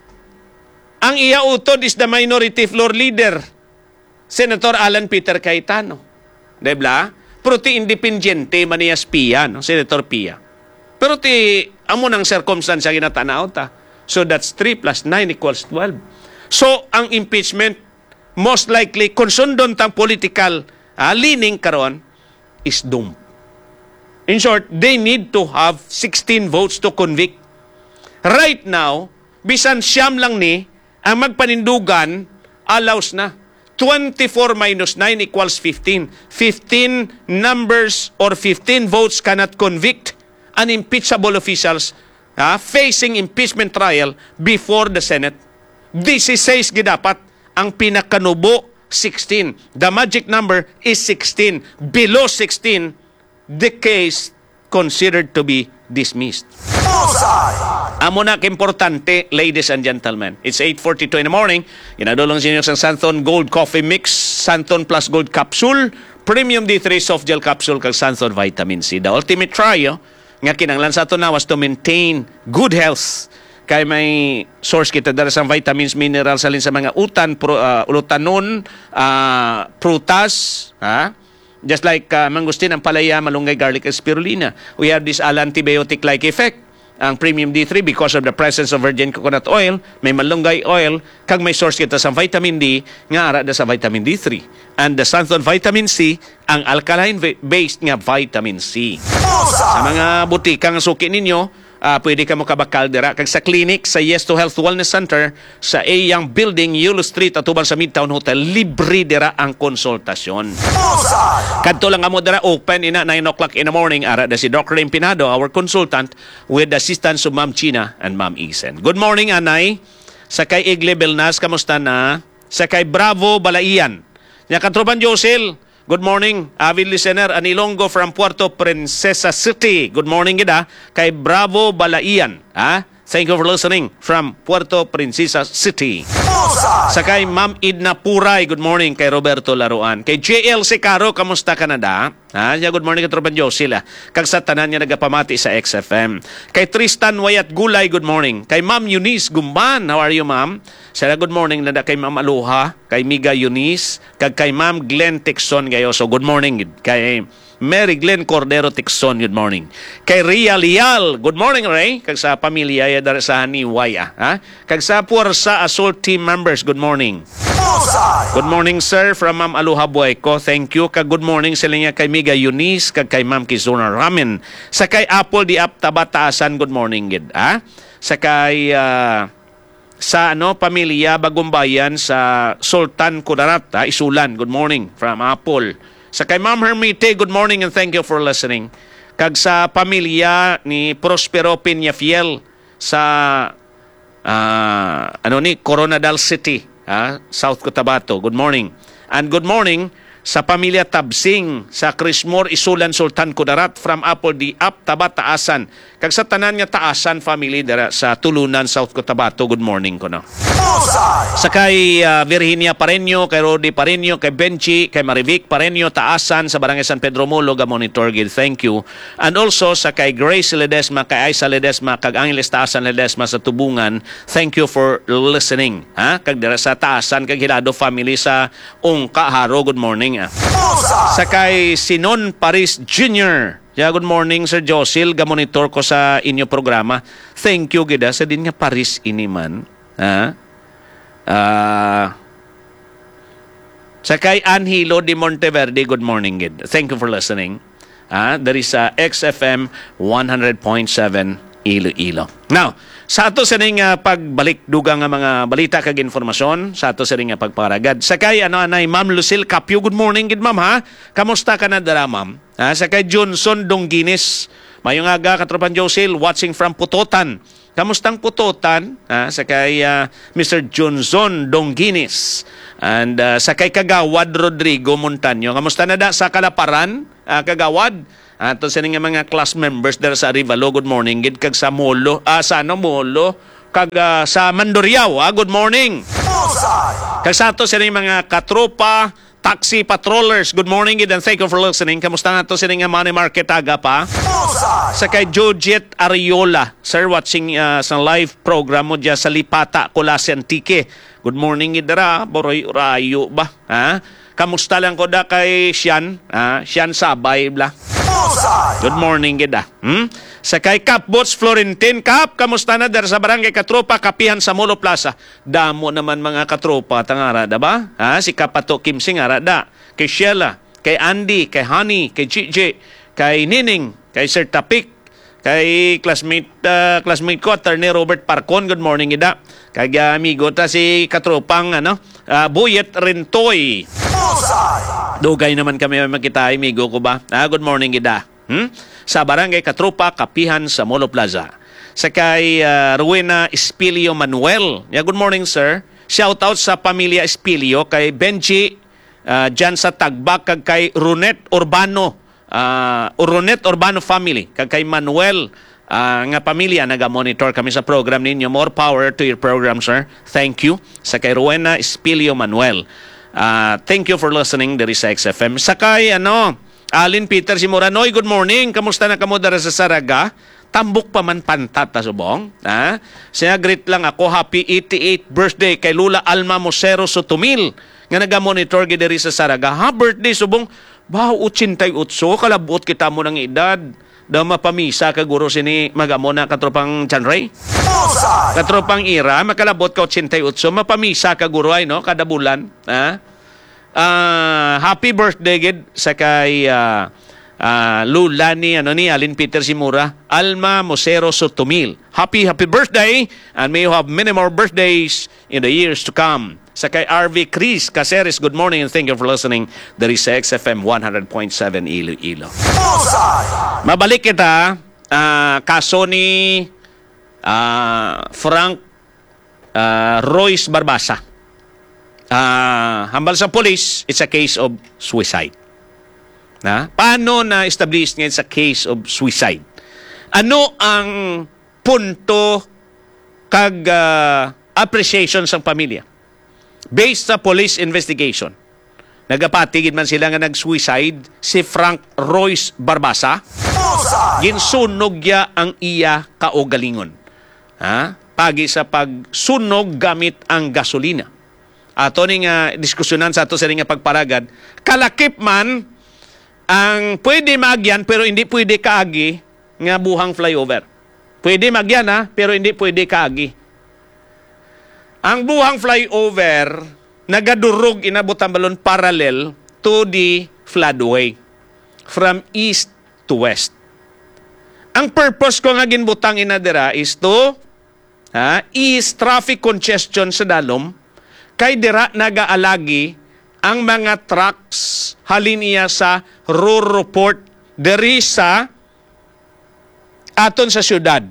S1: Ang iya utod is the minority floor leader. Senator Alan Peter Cayetano. Debla? Pero ti independiente maniyas Pia, no? Senator Pia. Pero ti amo ng circumstance ginatanaw ta. So that's 3 plus 9 equals 12. So ang impeachment most likely kung sundon tang political leaning karon is doomed. In short, they need to have 16 votes to convict. Right now, bisan siyam lang ni, ang magpanindugan, allows na. 24 minus 9 equals 15. 15 numbers or 15 votes cannot convict unimpeachable officials facing impeachment trial before the Senate. 16 gidapat. Ang pinakanubo, 16. The magic number is 16. Below 16, the case considered to be dismissed. Amo na importante, ladies and gentlemen. It's 8:42 in the morning. Ginadulong sa inyo sa Santon Gold Coffee Mix, Santon Plus Gold Capsule, Premium D3 Soft Gel Capsule, kag Santon Vitamin C. The ultimate trio, nga kinanglan sa ito na was to maintain good health. Kay may source kita dara sa vitamins, minerals, alin sa mga ulutanon, prutas, just like mangustin, ang palaya, malunggay, garlic, and spirulina. We have this antibiotic-like effect. Ang Premium D3 because of the presence of virgin coconut oil, may malunggay oil, kag may source kita sa vitamin D, nga ara da sa vitamin D3. And the Santon Vitamin C, ang alkaline-based nga vitamin C. Sa mga butikang suki ninyo, pwede ka mo kabakal dira. Kag sa clinic, sa Yes to Health Wellness Center, sa Ayang Building, Yulo Street, atuban sa Midtown Hotel, libre dira ang konsultasyon. Kadto lang amo dira, open ina 9 o'clock in the morning. Ara da si Dr. Empinado, our consultant, with the assistance of Ma'am China and Ma'am Isen. Good morning, Anay. Sa kay Igle Belnas, kamusta na? Sa kay Bravo Balaian. Nya katropan Josil, good morning, avid listener, Anilongo from Puerto Princesa City. Good morning, gida. Kay Bravo Balaian. Thank you for listening from Puerto Princesa City. Sa kay Ma'am Idna Puray, good morning. Kay Roberto Laruan. Kay JL Sicaro, kamusta Canada? Good morning, katropan Josila. Kag sa tanan niya nagapamati sa XFM. Kay Tristan Wayat Gulay, good morning. Kay Ma'am Eunice Gumban, how are you, Ma'am? Sila good morning na kay Ma'am Aloha, kay Miga Eunice, kag kay Ma'am Glenn Tixon kayo. So good morning. Kay Mary Glenn Cordero Tixon, good morning. Kay Ria Lial, good morning, Ray. Kag sa pamilya ya darasahan ni Waya. Kag sa Puwersa Assault Team members, good morning. Good morning, sir, from Ma'am Aloha Buayco. Thank you. Kag good morning sa linya kay Miga Eunice, kag kay Ma'am Kizuna Ramen. Sa kay Apple di Ap Tabataasan, good morning, gid. Sa kay sa pamilya Bagumbayan sa Sultan Kudarat, Isulan, good morning from Apple. Sa kay Ma'am Hermite, good morning and thank you for listening. Kag sa pamilya ni Prospero Peñafiel sa Coronadal City, South Cotabato, good morning. And good morning sa pamilya Tabsing sa Crismore Isulan Sultan Kudarat from Apple di Ap Tabataasan. Kag sa tanan nga Taasan family dira sa Tulunan, South Cotabato, good morning ko no. Sa kay Virginia Pareño, kay Rodi Pareño, kay Benchi, kay Marivic Pareño, Taasan sa Barangay San Pedro Molo, Monitor gid, thank you. And also sa kay Grace Ledesma, kay Aisa Ledesma, kag Angeles Taasan Ledesma sa Tubungan, thank you for listening. Kag dira sa Taasan, kag Hilado family sa Ungka Haro, good morning. Sa kay Sinon Paris Jr., good morning, Sir Josil, monitor ko sa inyo programa. Thank you gida sa din nga Paris iniman. Sa kay Anhilo de Monteverde, good morning gid. Thank you for listening. There is XFM 100.7 Iloilo. Now, sa ato sa ning pagbalik dugang nga mga balita kag informasyon, sa ato sa ning pagparagad. Sa kay anay Ma'am Lucille Capio, good morning gid ma'am ha. Kamusta ka na dara ma'am? Sa kay Johnson Dongginis, mayong aga katropan Josil, watching from Putotan. Kamustang putotan sa kay Mr. Johnson Donginis and sa kay Kagawad Rodrigo Montaño. Kamusta na da sa Kalaparan, Kagawad? Ato sa nga mga class members there sa Arivalo, good morning. Gid kag sa Molo, sa Molo, kag sa Mandurriao, good morning. Kag sa ato sa mga katropa, taxi patrollers, good morning and thank you for listening. Kamusta nga to sa nga money market aga pa? Sa kay Jojet Ariola, sir, watching sa live program mo dyan sa Lipata, Colase Antique. Good morning idara, Boroy Rayo ba? Kamusta lang ko da kay Sian? Sian Sabay bla. Good morning gida. Sa kay Capbots Florentin, Kap, kamusta na dar sa barangay Katropa, Kapihan sa Molo Plaza. Damo naman mga katropa tangara da ba? Si Kapato Kim Singara da. Kay Sheila, kay Andy, kay Honey, kay Gigi, kay Nining, kay Sir Tapik, kay classmate ko, Attorney Robert Parcon, good morning ida. Kay amigo ta si Katropang Buyet Rentoy. Dugay naman kami makita, amigo ko ba? Good morning ida. Sa barangay Katropa, Kapihan sa Molo Plaza. Sa kay Rowena Espilio Manuel. Good morning sir. Shout out sa pamilya Espilio, kay Benji dyan sa Tagbak, kag kay Runet Urbano. Runet Urbano family, kag kay Manuel nga pamilya, naga-monitor kami sa program ninyo. More power to your program, sir. Thank you. Sa kay Rowena Espilio Manuel. Thank you for listening there is XFM. Sa kay Alin Peter si Moranoy, good morning. Kamusta na kamo dara sa Saraga? Tambok pa man pantat subong. Siya greet lang ako, happy 88th birthday kay Lula Alma Mosero Sotomil nga naga-monitor gid diri sa Saraga. Birthday subong. Bao 88, kalabot kita mo ng edad. Da mapamisa ka guro sini magamo na katropang Chanray. Katropang Ira, makalabot ka 88, mapamisa ka guro ay no kada bulan. Happy birthday gid sa kay Lula ni Alin Peter Simura, Alma Mosero Sotomil. Happy birthday and may you have many more birthdays in the years to come. Sa kay RV Chris Caceres, good morning and thank you for listening. There is XFM 100.7 Iloilo. Mabalik kita kaso ni Frank Royce Barbasa. Hambal sa police, it's a case of suicide. Paano na-establish ngayon sa case of suicide? Ano ang punto kag appreciation sa pamilya? Based sa police investigation, nagapatigid man sila nga nag-suicide si Frank Royce Barbasa. Ginsunog ya ang iya kaugalingon. Pagi sa pagsunog gamit ang gasolina. Ato ning diskusyonan sa ato sa ring pagparagad, kalakip man ang pwede magyan pero hindi pwede kaagi nga buhang flyover. Pwede magyan pero hindi pwede kaagi. Ang buhang flyover nagadurog inabot ang balon parallel to the floodway from east to west. Ang purpose ko nga ginbutang inadira is to ease traffic congestion sa dalom kay dira nagaalagi ang mga trucks halin iya sa Roro Port diri sa aton sa syudad.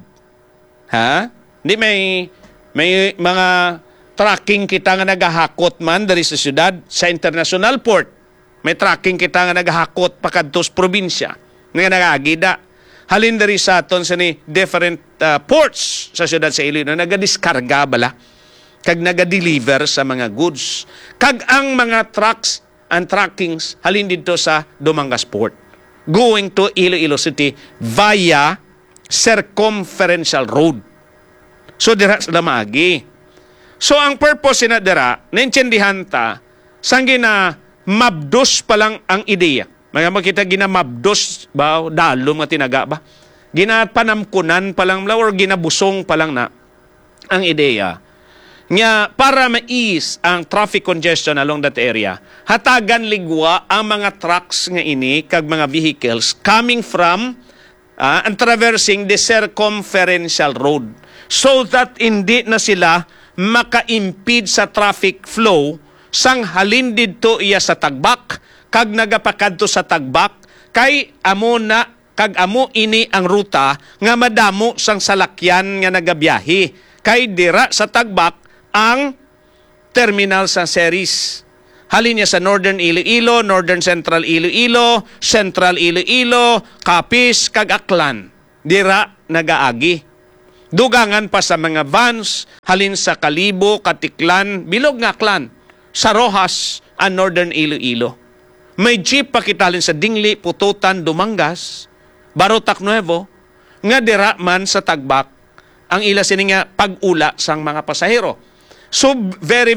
S1: Hindi may mga tracking kita nga nagahakot man diri sa syudad sa International Port. May tracking kita nga nagahakot pakadtos probinsya nga nagagida. Halin diri sa aton sa ni different ports sa syudad sa Iloilo nagadiskarga bala kag naga-deliver sa mga goods. Kag ang mga trucks and trackings halin dito sa Dumangas Port going to Iloilo City via Circumferential Road. So dira sa damagi. So ang purpose na dira, naintindihan ta, sanggi na mabdos pa lang ang ideya. Mga makita ginamabdos ba, dalom nga tinaga ba? Ginapanamkunan pa lang or ginabusong pa lang na ang ideya. Nga para ma-ease ang traffic congestion along that area, hatagan ligwa ang mga trucks nga ini kag mga vehicles coming from and traversing the Circumferential Road so that hindi na sila maka-impede sa traffic flow sang halin didto iya sa Tagbak kag nagapakadto sa Tagbak kay amo na kag amo ini ang ruta nga madamo sang salakyan nga nagabiyahe. Kay dira sa Tagbak ang terminal sa Ceres. Halin niya sa Northern Iloilo, Northern Central Iloilo, Central Iloilo, Capiz, kag Aklan. Dira nagaagi. Dugangan pa sa mga vans, halin sa Kalibo, Katiklan, Bilog nga Aklan, sa Rojas, ang Northern Iloilo. May jeep pa kitalin sa Dingli, Pututan, Dumangas, Barotac Nuevo, nga dira man sa Tagbak, ang ila sini nga pag-ula sang mga pasahero. So very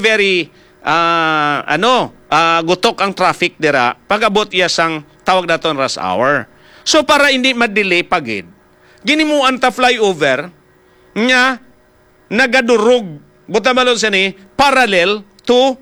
S1: gutok ang traffic dira pag-abot iya sang tawag naton rush hour. So para hindi ma-delay pagid, ginimuan ta flyover nya nagadurog buta malon sini parallel to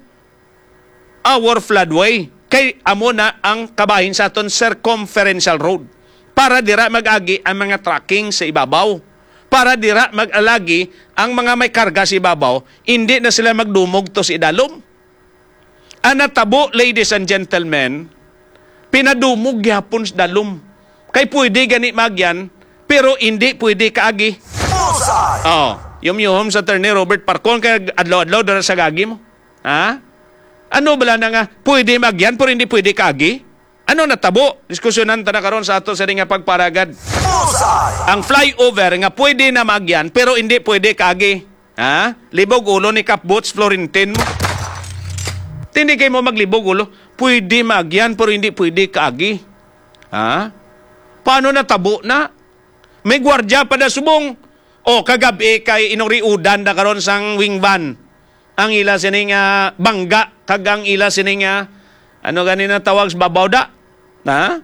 S1: our floodway kay amo na ang kabahin sa aton circumferential road para dira mag-agi ang mga trucking sa ibabaw, para dira mag-alagi ang mga may karga sa ibabaw, hindi na sila magdumog to sa idalom. Anatabo, ladies and gentlemen, pinadumog gyapon sa dalom. Kay pwede gani magyan, pero hindi pwede kaagi. Yum sa Attorney Robert Parcon kay adlaw-adlaw dara sa gagi mo. Ha? Ano bala na nga pwede magyan pero hindi pwede kaagi? Ano natabo? Diskusyonan ta na karon sa ato sa nga pagparagad. Ang flyover nga pwede na magyan pero hindi pwede kaagi. Ha? Libog ulo ni Capbots Florentin mo. Hindi kayo mo maglibog ulo. Pwede magyan pero hindi pwede kaagi. Ha? Paano natabo na? May gwardya pa na subong. O kagabi kay inuriudan na karon sang wing van. Ang ila sining bangga kag ang ila sining ano ganina tawag sa babaw da. Ha?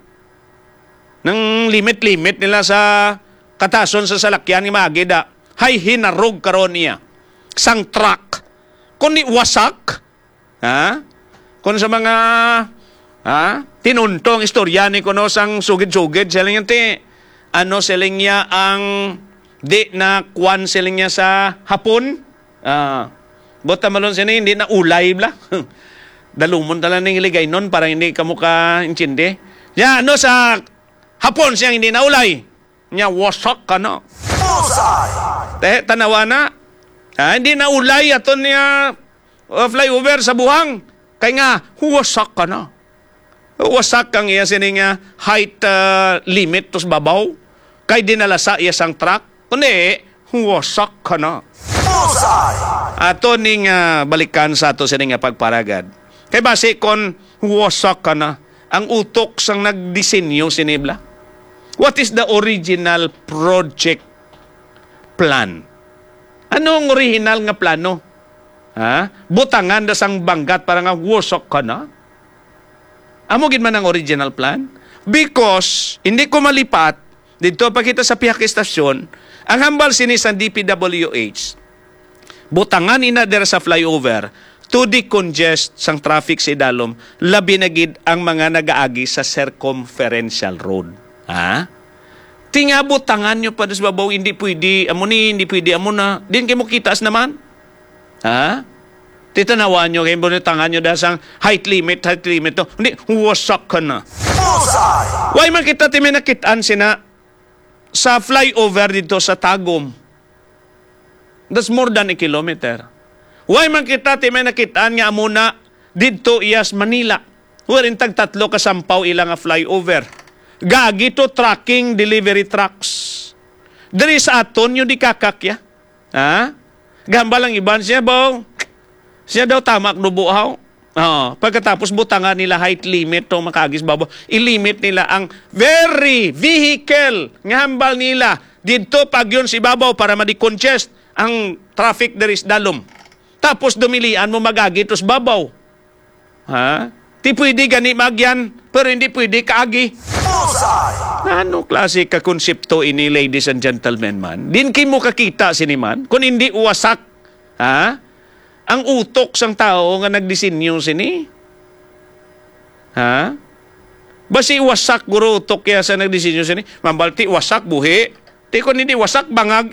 S1: Nang limit nila sa katason sa salakyan ni magida. Hay hinarog karon niya. Sang truck. Kung ni wasak, ha? Kung sa mga tinuntong istorya ni kuno sang sugid-sugid siling ti siling niya ang di na kwan siling niya sa hapon. Bota malon siya hindi na ulay bla. Dalumon tala ning iligay nun para hindi ka muka intindi. Ya sa hapon siyang hindi na ulay. Nya wasak ka na. Tanawa na. Hindi na ulay aton niya flyover sa buhang. Kaya nga, wasak ka na. Wasak kang iya sining height limit tos babaw. Kay dinalasa iya sang truck. Kundi, wasak ka na. Ato ning balikan sa ato sining pagparagad. Kay base kon wasak ka na, ang utok sang nagdisenyo sinibla. What is the original project plan? Ano ang original nga plano? Ha? Butangan da sang banggat para nga wasak ka na? Amo gid man ang original plan? Because hindi ko malipat dito pa kita sa pihak istasyon ang hambal sini sa DPWH. Butangan ina der sa flyover to decongest sang traffic sa idalom labi na gid ang mga nagaagi sa circumferential road. Ha? Tinga butangan nyo pa sa babaw hindi pwede amo ni hindi pwede amo na din kay mo kitaas naman. Ha? Titanawan nyo, kayo mo tangan nyo dahil sang height limit to. Hindi, wasak ka na. Why man kita nakitaan sina sa flyover dito sa Tagum? That's more than a kilometer. Why man kita nakitaan nga muna dito iyas Manila? Warin tagtatlo kasampaw ilang flyover. Gagi to trucking delivery trucks. Dari sa aton yung di kakakya. Ha? Gamba lang iban siya, baw. Siya daw tamak nubuhaw. Pagkatapos butangan nila height limit to makagis babaw. I-limit nila ang very vehicle nga hambal nila dito pag yun si babaw para ma-decongest ang traffic there is dalom. Tapos dumilian mo magagi tos babaw. Ha? Di pwede gani magyan pero hindi pwede kaagi. Ano klase ka konsepto ini, ladies and gentlemen man? Din kayo mo kakita siniman kung hindi wasak ang utok sang tao nga nagdisenyo sini. Ha? Basi wasak guro utok kaya sa nagdisenyo sini. Mambalti wasak buhi. Ti kung hindi wasak bangag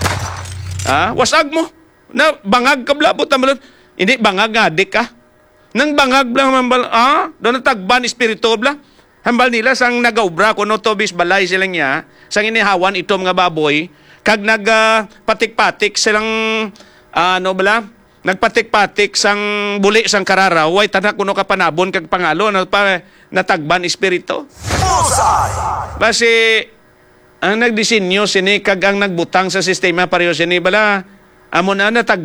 S1: Wasag mo. Na bangag ka bla buta malon. Hindi bangag adik ka. Nang bangag blang mambal doon tagban espiritu bla. Hambal nila sang nagaubra kuno tobis balay silang niya, sang inihawan itom nga baboy, kag nagpatik-patik silang ano bala? Nagpatik-patik sang buli sang kararaw, way tanak kuno ka panabon kag pangalo na pa natagban espiritu. Basi ang nagdisenyo sini kag ang nagbutang sa sistema pareho sini bala amo na natag